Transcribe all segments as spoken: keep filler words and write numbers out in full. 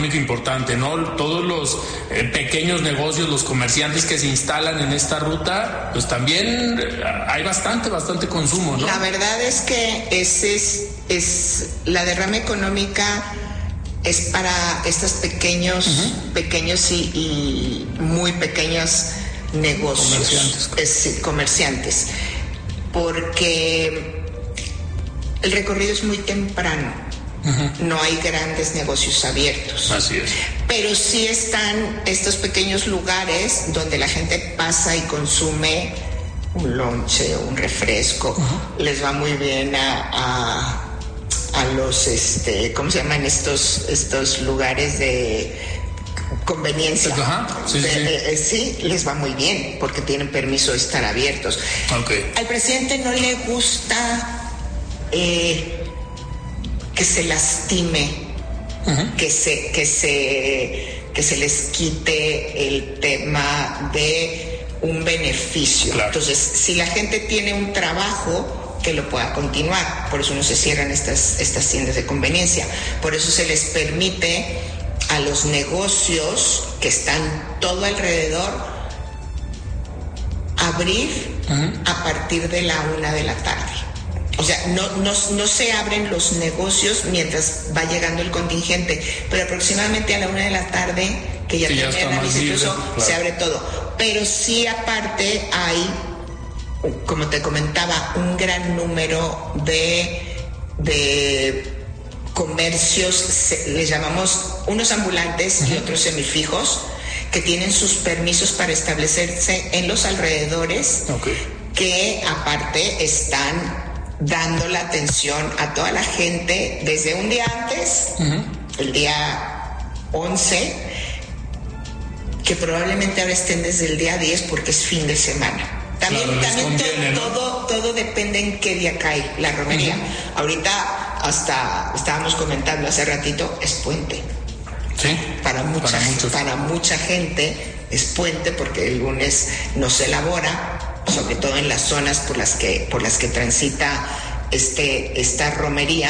económico importante, ¿no? Todos los eh, pequeños negocios, los comerciantes que se instalan en esta ruta, pues también hay bastante, bastante consumo, ¿no? La verdad es que ese es, es la derrama económica es para estos pequeños, uh-huh. pequeños y, y muy pequeños negocios, comerciantes, es, comerciantes, porque el recorrido es muy temprano, uh-huh. no hay grandes negocios abiertos. Así es. Pero sí están estos pequeños lugares donde la gente pasa y consume un lonche, un refresco, uh-huh. les va muy bien a, a a los, este, ¿cómo se llaman estos estos lugares de conveniencia? Ajá, sí, de, sí. Eh, sí, les va muy bien porque tienen permiso de estar abiertos. Okay. Al presidente no le gusta eh, que se lastime, uh-huh. que se que se que se les quite el tema de un beneficio. Claro. Entonces, si la gente tiene un trabajo, que lo pueda continuar. Por eso no se cierran estas, estas tiendas de conveniencia. Por eso se les permite a los negocios que están todo alrededor abrir uh-huh. a partir de la una de la tarde. O sea, no, no, no se abren los negocios mientras va llegando el contingente, pero aproximadamente a la una de la tarde, que ya, sí, ya termina la incluso, claro. se abre todo. Pero sí, aparte, hay, como te comentaba, un gran número de, de comercios, se, les llamamos unos ambulantes uh-huh. y otros semifijos, que tienen sus permisos para establecerse en los alrededores, okay. que aparte están dando la atención a toda la gente desde un día antes, uh-huh. el día once, que probablemente ahora estén desde el día diez porque es fin de semana. También, claro, también conviene, todo, ¿no? todo, todo depende en qué día cae la romería. Uh-huh. Ahorita, hasta estábamos comentando hace ratito, es puente. Sí, para mucha, para, para mucha gente es puente porque el lunes no se elabora, sobre todo en las zonas por las que, por las que transita este, esta romería.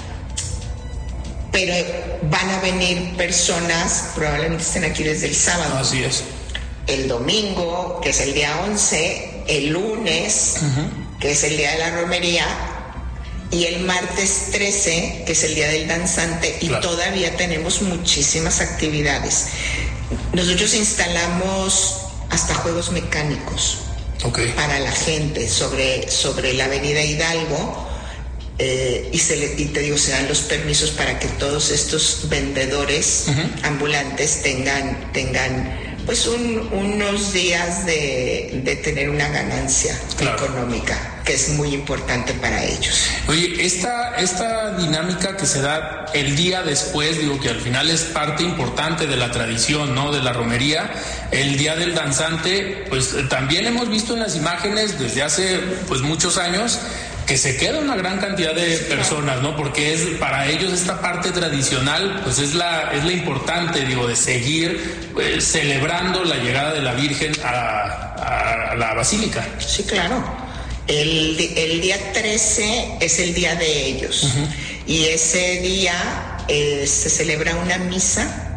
Pero van a venir personas, probablemente estén aquí desde el sábado. Así es. El domingo, que es el día once, el lunes, uh-huh. que es el día de la romería, y el martes trece, que es el día del danzante, y claro. todavía tenemos muchísimas actividades. Nosotros instalamos hasta juegos mecánicos okay. para la gente sobre, sobre la avenida Hidalgo, eh, y, se le, y te digo, se dan los permisos para que todos estos vendedores uh-huh. ambulantes tengan, tengan pues un, unos días de, de tener una ganancia claro. económica, que es muy importante para ellos. Oye, esta, esta dinámica que se da el día después, digo que al final es parte importante de la tradición, ¿no? De la romería, el día del danzante, pues también hemos visto en las imágenes desde hace pues muchos años que se queda una gran cantidad de personas, ¿no? Porque es para ellos esta parte tradicional, pues es la es la importante, digo, de seguir eh, celebrando la llegada de la Virgen a, a, a la basílica. Sí, claro. El, el día trece es el día de ellos, uh-huh. y ese día eh, se celebra una misa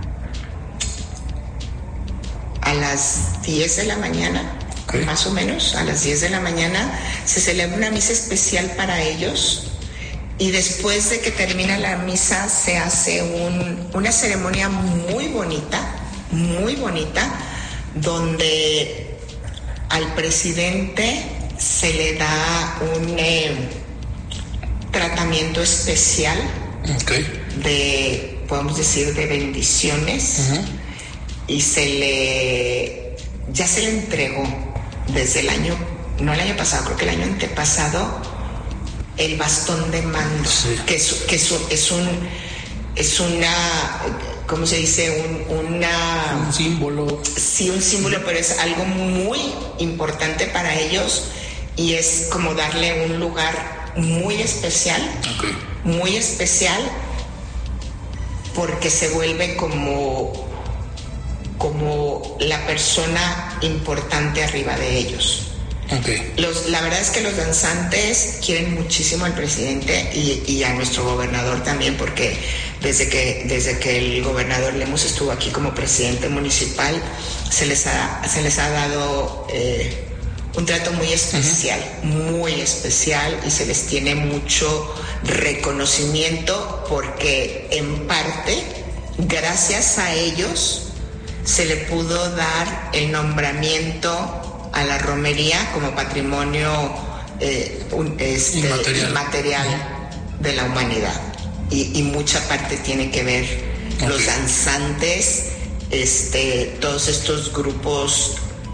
a las diez de la mañana. Okay. Más o menos a las diez de la mañana se celebra una misa especial para ellos, y después de que termina la misa se hace un, una ceremonia muy bonita, muy bonita, donde al presidente se le da un eh, tratamiento especial okay. de, podemos decir, de bendiciones, uh-huh. y se le ya se le entregó desde el año, no el año pasado, creo que el año antepasado, el bastón de mando, sí. que, es, que es, un, es un es una, ¿cómo se dice? Un, una, un símbolo. Sí, un símbolo, pero es algo muy importante para ellos, y es como darle un lugar muy especial, okay. muy especial, porque se vuelve como como la persona importante arriba de ellos. Okay. Los, la verdad es que los danzantes quieren muchísimo al presidente y, y a nuestro gobernador también, porque desde que, desde que el gobernador Lemus estuvo aquí como presidente municipal, se les ha, se les ha dado eh, un trato muy especial, uh-huh. muy especial, y se les tiene mucho reconocimiento porque en parte, gracias a ellos, se le pudo dar el nombramiento a la romería como patrimonio eh, un, este, inmaterial, inmaterial uh-huh. de la humanidad, y, y mucha parte tiene que ver okay. los danzantes, este, todos estos grupos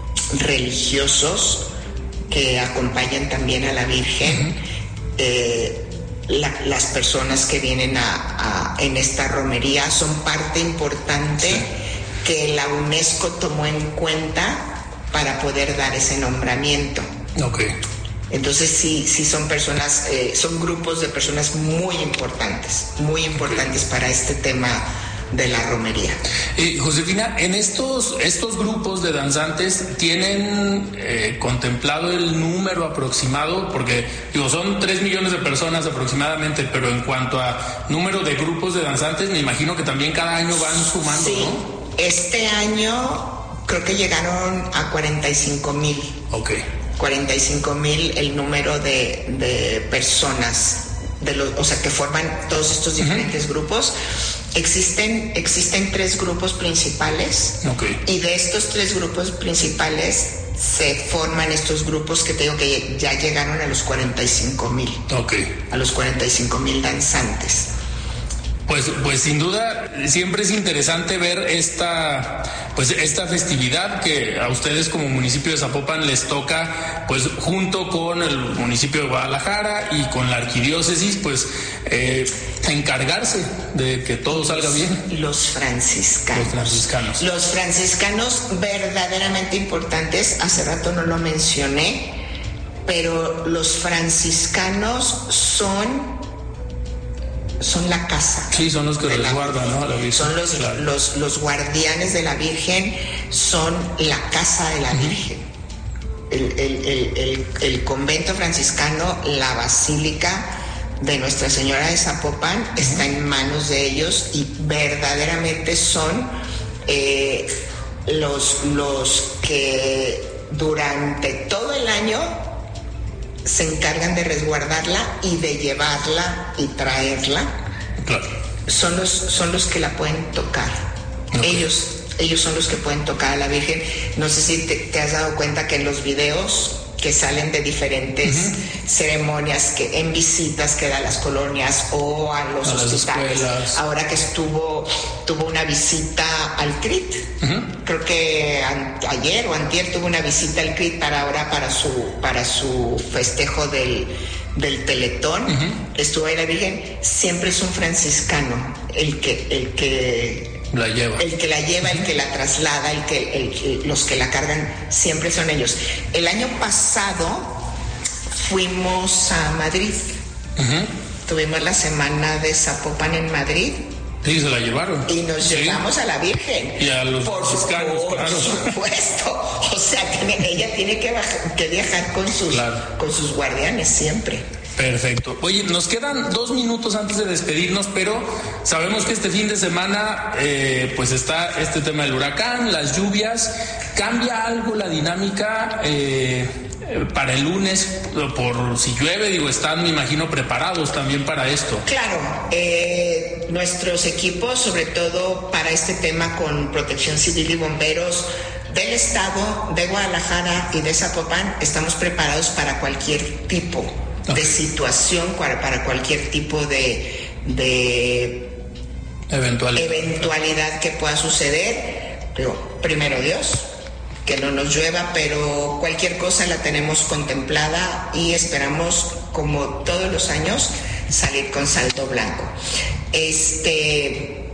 religiosos que acompañan también a la Virgen, uh-huh. eh, la, las personas que vienen a, a, en esta romería son parte importante sí. que la UNESCO tomó en cuenta para poder dar ese nombramiento. Okay. Entonces sí, sí son personas, eh, son grupos de personas muy importantes, muy importantes okay. para este tema de la romería. Eh, Josefina, en estos, estos grupos de danzantes, ¿tienen eh, contemplado el número aproximado? Porque digo, son tres millones de personas aproximadamente, pero en cuanto a número de grupos de danzantes, me imagino que también cada año van sumando, sí. ¿no? Este año creo que llegaron a cuarenta y cinco mil. Ok. cuarenta y cinco mil el número de, de personas, de los, o sea, que forman todos estos diferentes uh-huh. grupos. Existen, existen tres grupos principales. Okay. Y de estos tres grupos principales se forman estos grupos que te digo que ya llegaron a los cuarenta y cinco mil. Okay. A los cuarenta y cinco mil danzantes. Pues, pues sin duda siempre es interesante ver esta, pues esta festividad que a ustedes como municipio de Zapopan les toca, pues junto con el municipio de Guadalajara y con la arquidiócesis, pues eh, encargarse de que todo salga bien. Los franciscanos. Los franciscanos. Los franciscanos verdaderamente importantes. Hace rato no lo mencioné, pero los franciscanos son son la casa. Sí, son los que resguardan, ¿no? La Virgen. Son los, claro. los, los guardianes de la Virgen, son la casa de la uh-huh. Virgen. El, el, el, el, el convento franciscano, la basílica de Nuestra Señora de Zapopan, uh-huh. está en manos de ellos, y verdaderamente son eh, los, los que durante todo el año se encargan de resguardarla y de llevarla y traerla. Claro. Son los, son los que la pueden tocar. Okay. Ellos, ellos son los que pueden tocar a la Virgen. No sé si te, te has dado cuenta que en los videos que salen de diferentes uh-huh. ceremonias, que en visitas que da a las colonias o a los a hospitales, ahora que estuvo tuvo una visita al C R I T, uh-huh. creo que a, ayer o antier tuvo una visita al C R I T para ahora para su para su festejo del del Teletón, uh-huh. estuvo ahí la Virgen. Siempre es un franciscano el que el que la lleva. El que la lleva, el que la traslada, el que, el, el, los que la cargan, siempre son ellos. El año pasado fuimos a Madrid. Uh-huh. Tuvimos la semana de Zapopan en Madrid. Sí, se la llevaron. Y nos sí. llevamos a la Virgen. Y a los franciscanos, claro. Por supuesto. O sea, tiene, ella tiene que, bajar, que viajar con sus, claro. con sus guardianes siempre. Perfecto. Oye, nos quedan dos minutos antes de despedirnos, pero sabemos que este fin de semana eh, pues está este tema del huracán, las lluvias. ¿Cambia algo la dinámica eh, para el lunes por si llueve? Digo, están, me imagino, preparados también para esto. Claro, eh, nuestros equipos, sobre todo para este tema con Protección Civil y bomberos del estado, de Guadalajara y de Zapopan, estamos preparados para cualquier tipo Okay. de situación, para, para cualquier tipo de, de eventualidad. eventualidad que pueda suceder. Pero primero Dios, que no nos llueva, pero cualquier cosa la tenemos contemplada y esperamos, como todos los años, salir con saldo blanco. Este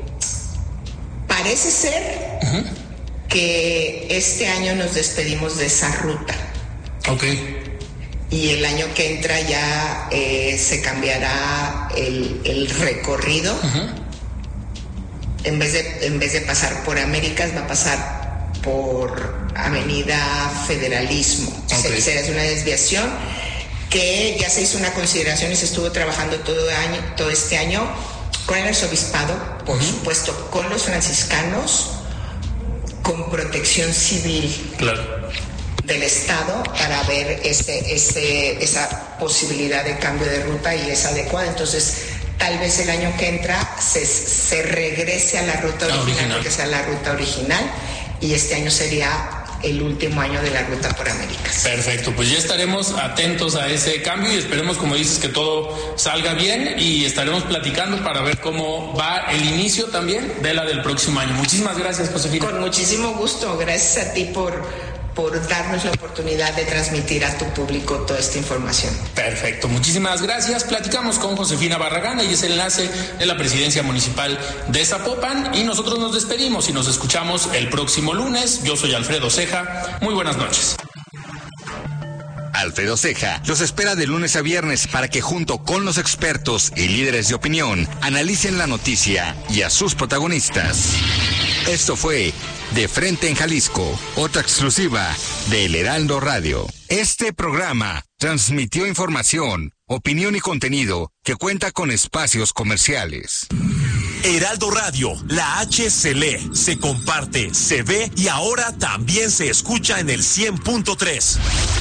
parece ser uh-huh. que este año nos despedimos de esa ruta. Okay. Y el año que entra ya eh, se cambiará el, el recorrido. Uh-huh. En vez de, en vez de pasar por Américas, va a pasar por Avenida Federalismo. Okay. Se, se una desviación que ya se hizo una consideración y se estuvo trabajando todo, año, todo este año con el arzobispado, por uh-huh. supuesto, con los franciscanos, con Protección Civil claro. del Estado, para ver ese, ese, esa posibilidad de cambio de ruta y es adecuada. Entonces, tal vez el año que entra se, se regrese a la ruta original, original, porque sea la ruta original, y este año sería el último año de la Ruta por Américas. Perfecto, pues ya estaremos atentos a ese cambio y esperemos, como dices, que todo salga bien, y estaremos platicando para ver cómo va el inicio también de la del próximo año. Muchísimas gracias, Josefina. Con muchísimo gusto, gracias a ti por... por darnos la oportunidad de transmitir a tu público toda esta información. Perfecto, muchísimas gracias. Platicamos con Josefina Barragán, ella es el enlace de la Presidencia Municipal de Zapopan, y nosotros nos despedimos y nos escuchamos el próximo lunes. Yo soy Alfredo Ceja, muy buenas noches. Alfredo Ceja los espera de lunes a viernes para que, junto con los expertos y líderes de opinión, analicen la noticia y a sus protagonistas. Esto fue De Frente en Jalisco, otra exclusiva de El Heraldo Radio. Este programa transmitió información, opinión y contenido que cuenta con espacios comerciales. Heraldo Radio, la H se lee, se comparte, se ve y ahora también se escucha en el cien punto tres.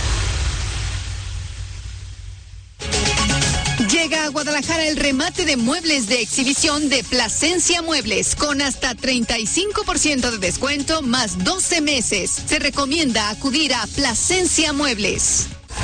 Llega a Guadalajara el remate de muebles de exhibición de Plasencia Muebles con hasta treinta y cinco por ciento de descuento más doce meses. Se recomienda acudir a Plasencia Muebles.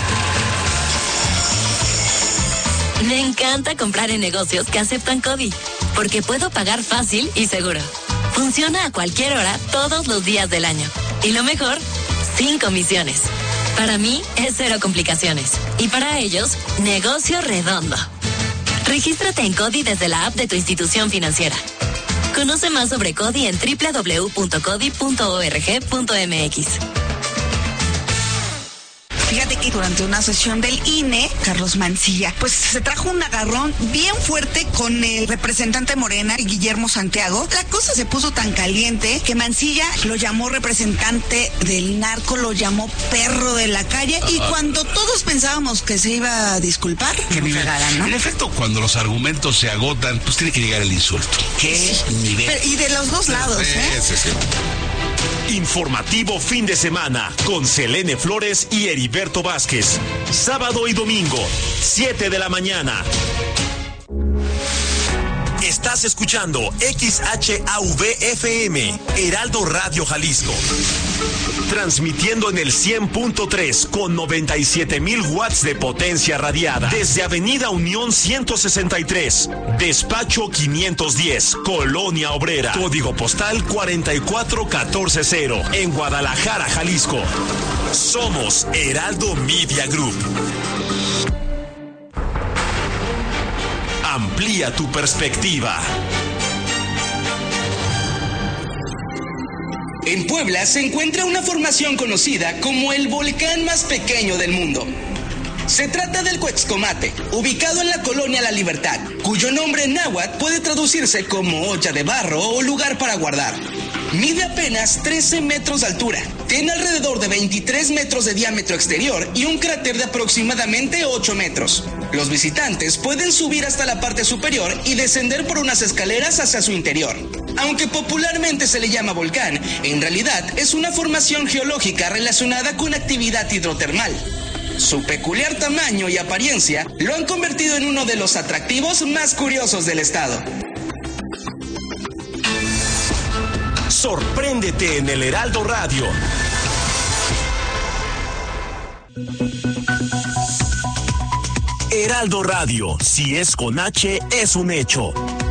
Me encanta comprar en negocios que aceptan CODI, porque puedo pagar fácil y seguro. Funciona a cualquier hora, todos los días del año. Y lo mejor, sin comisiones. Para mí es cero complicaciones. Y para ellos, negocio redondo. Regístrate en CODI desde la app de tu institución financiera. Conoce más sobre CODI en doble u doble u doble u punto codi punto org punto m x. Fíjate que durante una sesión del I N E, Carlos Mancilla, pues se trajo un agarrón bien fuerte con el representante Morena, Guillermo Santiago. La cosa se puso tan caliente que Mancilla lo llamó representante del narco, lo llamó perro de la calle, y cuando todos pensábamos que se iba a disculpar, que me regalan, ¿no? En efecto, cuando los argumentos se agotan, pues tiene que llegar el insulto. ¿Qué sí. nivel? Pero, y de los dos lados, ¿eh? Sí, sí. Informativo fin de semana con Selene Flores y Heriberto Vázquez. Sábado y domingo, siete de la mañana. Estás escuchando X H A V F M, Heraldo Radio Jalisco. Transmitiendo en el cien punto tres con noventa y siete mil watts de potencia radiada. Desde Avenida Unión ciento sesenta y tres, Despacho quinientos diez, Colonia Obrera. Código postal cuarenta y cuatro catorce cero, en Guadalajara, Jalisco. Somos Heraldo Media Group. Amplía tu perspectiva. En Puebla se encuentra una formación conocida como el volcán más pequeño del mundo. Se trata del Cuexcomate, ubicado en la colonia La Libertad, cuyo nombre en náhuatl puede traducirse como olla de barro o lugar para guardar. Mide apenas trece metros de altura, tiene alrededor de veintitrés metros de diámetro exterior y un cráter de aproximadamente ocho metros. Los visitantes pueden subir hasta la parte superior y descender por unas escaleras hacia su interior. Aunque popularmente se le llama volcán, en realidad es una formación geológica relacionada con actividad hidrotermal. Su peculiar tamaño y apariencia lo han convertido en uno de los atractivos más curiosos del estado. Sorpréndete en el Heraldo Radio. Heraldo Radio, si es con H, es un hecho.